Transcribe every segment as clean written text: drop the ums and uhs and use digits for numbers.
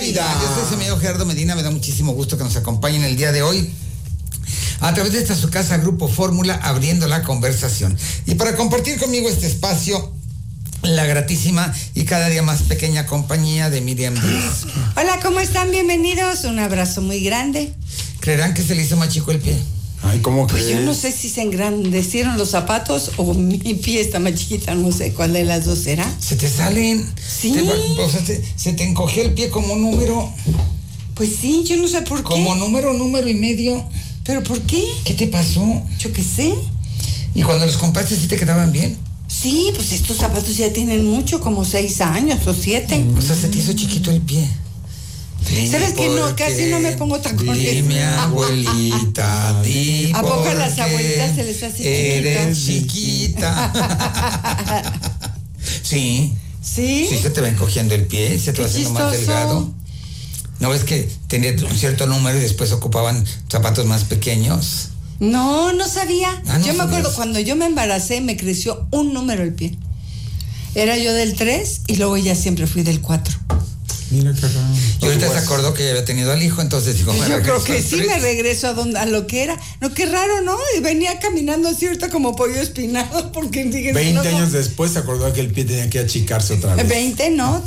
vida. Yo soy su amigo Gerardo Medina, me da muchísimo gusto que nos acompañen el día de hoy a través de esta su casa Grupo Fórmula, abriendo la conversación. Y para compartir conmigo este espacio, la gratísima y cada día más pequeña compañía de Miriam Díaz. Hola, ¿cómo están? Bienvenidos. Un abrazo muy grande. ¿Creerán que se le hizo más chico el pie? Ay, ¿cómo Pues crees? yo no sé si se engrandecieron los zapatos o mi pie está más chiquita, no sé cuál de las dos será. Se te salen. Sí. Se te encogió el pie como número. Pues sí, yo no sé por qué. Como número y medio. ¿Pero por qué? ¿Qué te pasó? Yo qué sé. ¿Y cuando los compraste sí te quedaban bien? Sí, pues estos zapatos ya tienen mucho, como 6 años o 7. O sea, se te hizo chiquito el pie. ¿Sabes qué? No, casi no me pongo tacones. Dime, abuelita, di ¿A poco a las por qué abuelitas se les hace eres chiquita? Sí. ¿Sí? Sí, se te va encogiendo el pie, se te Qué va haciendo más chistoso. delgado. ¿No ves que tenía un cierto número y después ocupaban zapatos más pequeños? No, no sabía. Ah, ¿no yo me acuerdo, sabías? cuando yo me embaracé, me creció un número el pie. Era yo del 3 y luego ya siempre fui del 4. Mira qué raro. Y ahorita se acordó que ya había tenido al hijo, entonces dijo, me Yo creo regreso que al sí tres. me regreso a lo que era. No, qué raro, ¿no? Y venía caminando así ahorita como pollo espinado, porque dije... 20 años después se acordó que el pie tenía que achicarse otra vez. 20, no,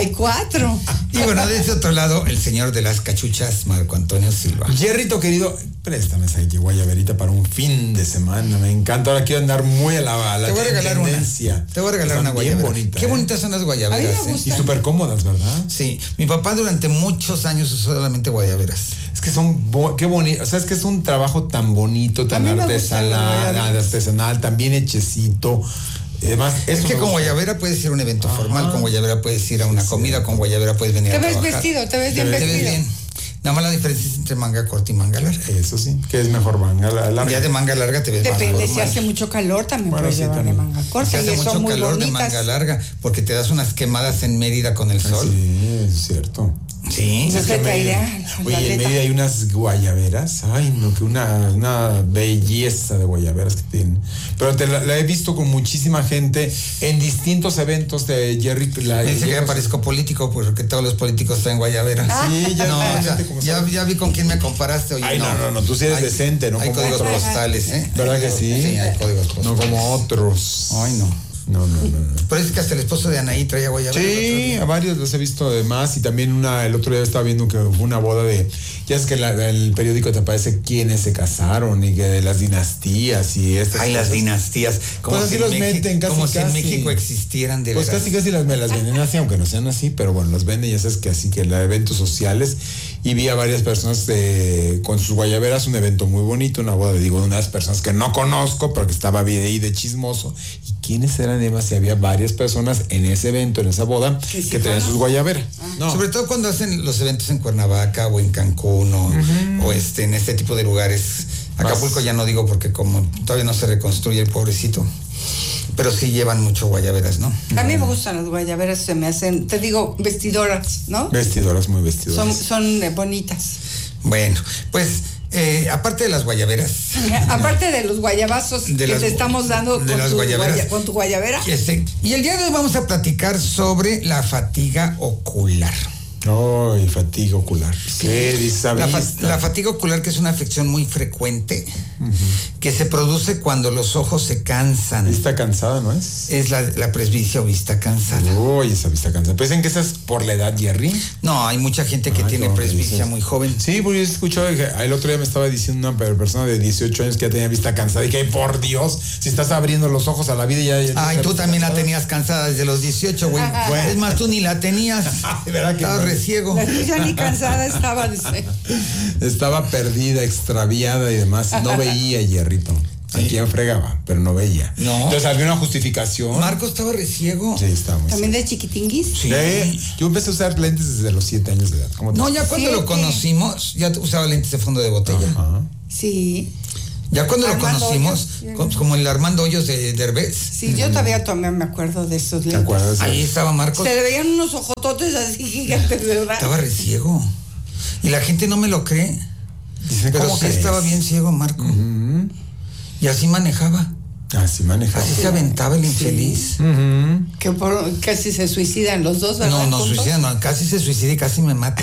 34. Y bueno, de ese otro lado, el señor de las cachuchas, Marco Antonio Silva. Jerrito, querido, préstame esa guayaberita para un fin de semana. Me encanta. Ahora quiero andar muy a la Te voy a regalar tendencia. una. Te voy a regalar Están una bien guayabera. bonitas, Qué ¿eh? bonitas son las A guayaberas, mí me ¿eh? gusta. Y súper cómodas, ¿verdad? Sí, mi papá durante muchos años usó solamente guayaberas. Es que son, qué bonito, o sea, es que es un trabajo tan bonito, tan A mí me gustan las guayaberas. artesanal, tan bien hechecito. Además, Es que con guayabera puedes ir a un evento formal, con guayabera puedes ir a una comida, con guayabera puedes venir Te a ves trabajar. vestido, te ves bien Te ves vestido. bien. Nada más la diferencia es entre manga corta y manga larga. Eso sí, que es mejor manga larga. Ya de manga larga te ves más Depende, si formal. hace mucho calor también Bueno, puedes sí, llevar de también. manga Si corta. hace Y mucho son muy calor de bonitas. manga larga, porque te das unas quemadas en Mérida con el sol. Sí, es cierto. Sí. No Es se que te Mérida- idea. Oye, en Mérida hay unas guayaberas. Ay, no, que una belleza de guayaberas que tienen. Pero la he visto con muchísima gente en distintos eventos de Jerry. Me dice que ya parezco político porque todos los políticos traen guayaberas. Sí, ya No, la o sea, gente como ya vi con quién me comparaste. Oye, Ay, no, tú sí eres decente, ¿no? Hay Como códigos otros. postales, ¿eh? ¿Verdad que sí? Sí, hay códigos postales. No como otros. Ay, no. No. Pero es que hasta el esposo de Anaí traía guayabera. Sí, a varios los he visto además y también el otro día estaba viendo que fue una boda ya es que el periódico te aparece quiénes se casaron y que de las dinastías y estas Ay, las cosas. dinastías. Como Pues si así en los México- meten casi, como si en casi. México existieran de Pues veras. casi me las venden así, aunque no sean así, pero bueno, los venden, ya sabes que así que eventos sociales y vi a varias personas con sus guayaberas, un evento muy bonito, una boda, de unas personas que no conozco, pero que estaba bien ahí de chismoso. ¿Y quiénes eran además? Si había varias personas en ese evento, en esa boda, Que sí que tenían sus guayaberas. No. Sobre todo cuando hacen los eventos en Cuernavaca o en Cancún o en este tipo de lugares. Acapulco ya no digo porque como todavía no se reconstruye el pobrecito. Pero sí llevan mucho guayaberas, ¿no? A mí me gustan las guayaberas, se me hacen, te digo, vestidoras, ¿no? Vestidoras, muy vestidoras. Son bonitas. Bueno, pues aparte de las guayaberas. Aparte de los guayabazos De que las- te estamos dando de las guayaberas. con tu guayabera. Y el día de hoy vamos a platicar sobre la fatiga ocular. Ay, fatiga ocular. ¿Qué dice La fatiga ocular, que es una afección muy frecuente, que se produce cuando los ojos se cansan. Vista cansada, ¿no es? Es la presbicia o vista cansada. Uy, esa vista cansada. ¿Piensan que esa es por la edad, Jerry? No, hay mucha gente que tiene no, presbicia dices. muy joven. Sí, porque yo he escuchado que el otro día me estaba diciendo una persona de 18 años que ya tenía vista cansada y que, por Dios, si estás abriendo los ojos a la vida ya Ay, tú vista también la cansada. tenías cansada desde los 18, güey. Es más, tú ni la tenías. ¿Verdad que Estabas no? reciego. La tuya ni cansada estaba, dice. Estaba perdida, extraviada y demás. No veía, Jerrito. ¿A quién fregaba? Pero no veía. No. Entonces había una justificación. Marco estaba reciego. Sí, está muy También de chiquitinguis. Sí. Yo empecé a usar lentes desde los 7 años de edad. ¿Cómo te No, ya cuando lo 7. conocimos, ya usaba lentes de fondo de botella. Ajá. Sí. Ya cuando Armando lo conocimos, Hoyos. como el Armando Hoyos de Derbez. Sí, yo todavía me acuerdo de esos ¿Te lentes. acuerdas? Ahí estaba Marcos. Se le veían unos ojototes así gigantes, ¿verdad? Estaba reciego. Y la gente no me lo cree. Dice, Pero ¿cómo sí crees? estaba bien ciego, Marco. Y así manejaba. Así manejaba. Así se aventaba el infeliz. Que casi se suicidan los dos, ¿verdad? No suicidan, no, casi se suicida y casi me mata.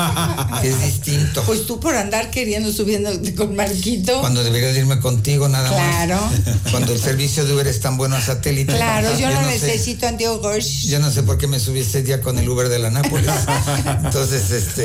Es distinto. Pues tú por andar subiendo con Marquito. Cuando debería de irme contigo nada claro. más. Cuando el servicio de Uber es tan bueno a satélite. Claro, yo no necesito antiogorsh. Yo no sé por qué me subí ese día con el Uber de la Nápoles. Entonces,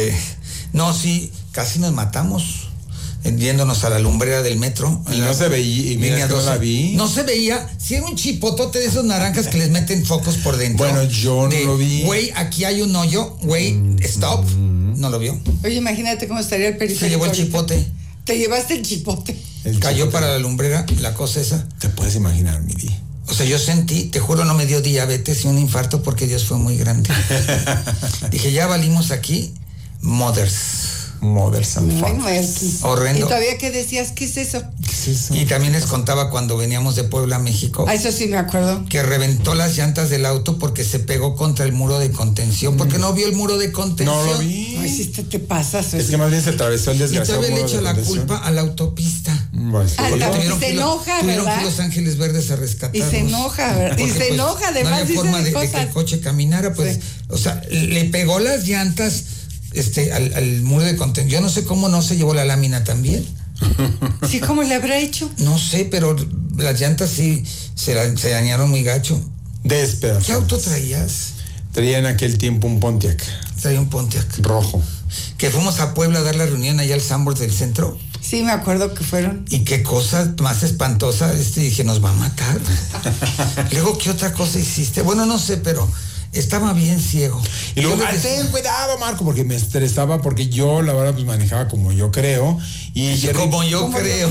no, sí, casi nos matamos. Yéndonos a la lumbrera del metro. Y no se veía, y mira que no la vi. No se veía, si era un chipotote de esos naranjas que les meten focos por dentro. Bueno, yo no lo vi. Güey, aquí hay un hoyo, güey, stop. No lo vio. Oye, imagínate cómo estaría el periférico. Se llevó el chipote. Te llevaste el chipote. Cayó para la lumbrera, la cosa esa. Te puedes imaginar, mi Di. O sea, yo sentí, te juro, no me dio diabetes y un infarto porque Dios fue muy grande. Dije, ya valimos aquí, Mothers and Fathers. Horrendo. ¿Y todavía qué decías? ¿Qué es eso? Y también les contaba cuando veníamos de Puebla a México. Eso sí me acuerdo. Que reventó las llantas del auto porque se pegó contra el muro de contención. Porque no vio el muro de contención. No lo vi. Ay, si te pasas. Es que más bien se atravesó el desgraciado. Y todavía le echó la culpa a la autopista. Bueno, sí, tuvieron se enoja, tuvieron ¿verdad? Que Los Ángeles Verdes a rescatarnos. Y se enoja, ¿verdad? Y se enoja, además. No había forma de que el coche caminara, pues. Sí. O sea, le pegó las llantas al muro de contención. Yo no sé cómo no se llevó la lámina también. Sí, ¿cómo le habrá hecho? No sé, pero las llantas sí se dañaron muy gacho. Despedazadas. ¿Qué auto traías? Traía en aquel tiempo un Pontiac. Traía un Pontiac. Rojo. Que fuimos a Puebla a dar la reunión allá al Sanborns del centro. Sí, me acuerdo que fueron. Y qué cosa más espantosa. Dije, nos va a matar. Luego, ¿qué otra cosa hiciste? Bueno, no sé, pero estaba bien ciego. Y luego, ten cuidado, Marco, porque me estresaba, porque yo, la verdad, pues manejaba como yo creo. Y Jerry, como yo creo.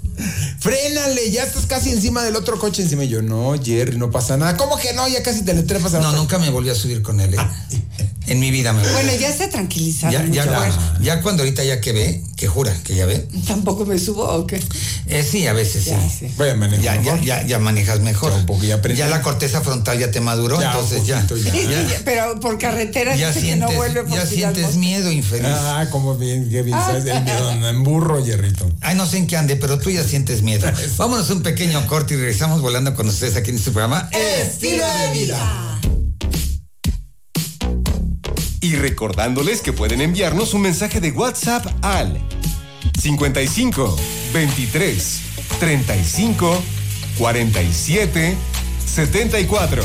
Frénale, ya estás casi encima del otro coche encima. Y yo, no, Jerry, no pasa nada. ¿Cómo que no? Ya casi te le trepas a la otra. Nunca me volví a subir con él. En mi vida me volví. Bueno, ya se ha tranquilizado. Ya cuando ahorita ya que ve, que jura que ya ve. ¿Tampoco me subo o qué? Sí, a veces ya, sí. Voy a manejar mejor. Ya manejas mejor. Ya la corteza frontal ya te maduró, ya, entonces ya. Pero por carretera ya sientes, que no vuelve por ya sientes miedo, infeliz. Como bien, qué bien sabes el miedo en burro, Jerrito. Ay, no sé en qué ande, pero tú ya sientes miedo. Vámonos un pequeño corte y regresamos volando con ustedes aquí en este programa Estilo de Vida. Y recordándoles que pueden enviarnos un mensaje de WhatsApp al 55 23 35 47 74.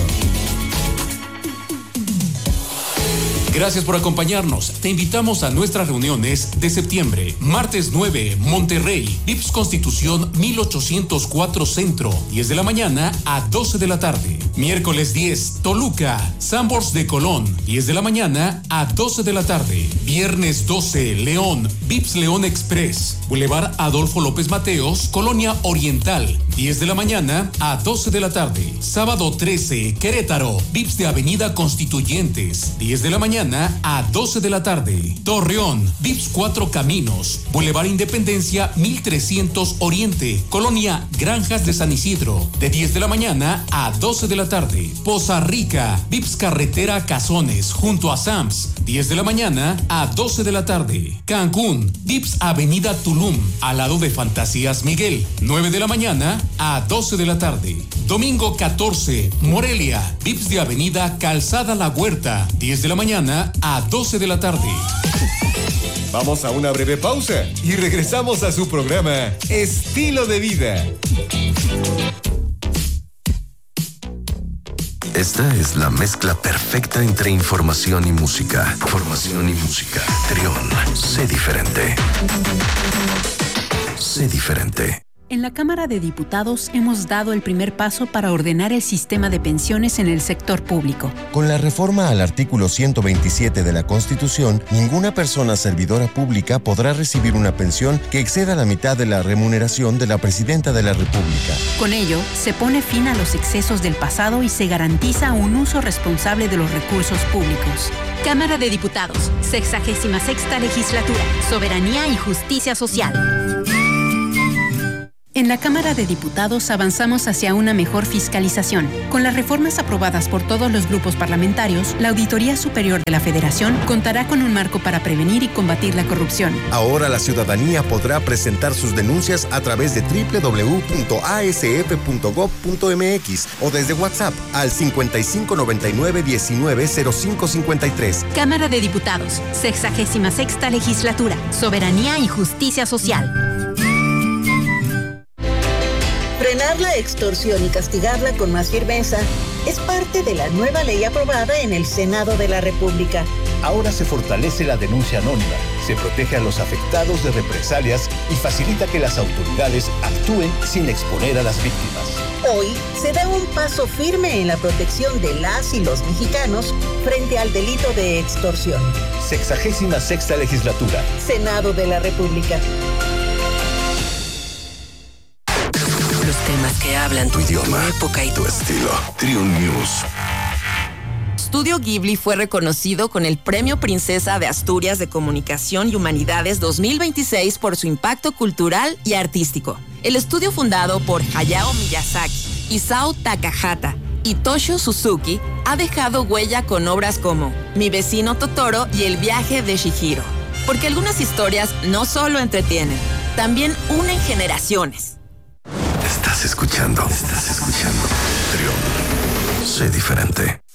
Gracias por acompañarnos. Te invitamos a nuestras reuniones de septiembre. Martes 9, Monterrey, Vips Constitución 1804 Centro, 10 de la mañana a 12 de la tarde. Miércoles 10, Toluca, Sanborns de Colón, 10 de la mañana a 12 de la tarde. Viernes 12, León, Vips León Express, Boulevard Adolfo López Mateos, Colonia Oriental, 10 de la mañana a 12 de la tarde. Sábado 13, Querétaro, Vips de Avenida Constituyentes, 10 de la mañana a 12 de la tarde. Torreón, Vips 4 Caminos, Boulevard Independencia 1300 Oriente, Colonia Granjas de San Isidro, de 10 de la mañana a 12 de la tarde. Poza Rica, Vips Carretera Cazones, junto a Sams, 10 de la mañana a 12 de la tarde. Cancún, Vips Avenida Tulum, al lado de Fantasías Miguel, 9 de la mañana a 12 de la tarde. Domingo 14, Morelia, Vips de Avenida Calzada La Huerta, 10 de la mañana a 12 de la tarde. Vamos a una breve pausa y regresamos a su programa Estilo de Vida. Esta es la mezcla perfecta entre información y música. Información y música. Trión, sé diferente. Sé diferente. En la Cámara de Diputados hemos dado el primer paso para ordenar el sistema de pensiones en el sector público. Con la reforma al artículo 127 de la Constitución, ninguna persona servidora pública podrá recibir una pensión que exceda la mitad de la remuneración de la Presidenta de la República. Con ello, se pone fin a los excesos del pasado y se garantiza un uso responsable de los recursos públicos. Cámara de Diputados, 66ª Legislatura, Soberanía y Justicia Social. En la Cámara de Diputados avanzamos hacia una mejor fiscalización. Con las reformas aprobadas por todos los grupos parlamentarios, la Auditoría Superior de la Federación contará con un marco para prevenir y combatir la corrupción. Ahora la ciudadanía podrá presentar sus denuncias a través de www.asf.gov.mx o desde WhatsApp al 5599-190553. Cámara de Diputados, 66ª Legislatura, Soberanía y Justicia Social. Frenar la extorsión y castigarla con más firmeza es parte de la nueva ley aprobada en el Senado de la República. Ahora se fortalece la denuncia anónima, se protege a los afectados de represalias y facilita que las autoridades actúen sin exponer a las víctimas. Hoy se da un paso firme en la protección de las y los mexicanos frente al delito de extorsión. 66ª Legislatura. Senado de la República. Los temas que hablan tu idioma, tu época y tu estilo. Triun News. Estudio Ghibli fue reconocido con el Premio Princesa de Asturias de Comunicación y Humanidades 2026 por su impacto cultural y artístico. El estudio, fundado por Hayao Miyazaki, Isao Takahata y Toshio Suzuki, ha dejado huella con obras como Mi vecino Totoro y El viaje de Chihiro. Porque algunas historias no solo entretienen, también unen generaciones. Estás escuchando. Triun. Sé diferente.